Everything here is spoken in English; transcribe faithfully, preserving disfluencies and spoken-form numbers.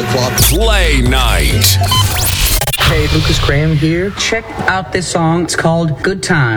o'clock. Play Night. Hey, Lucas Graham here. Check out this song. It's called Good Time.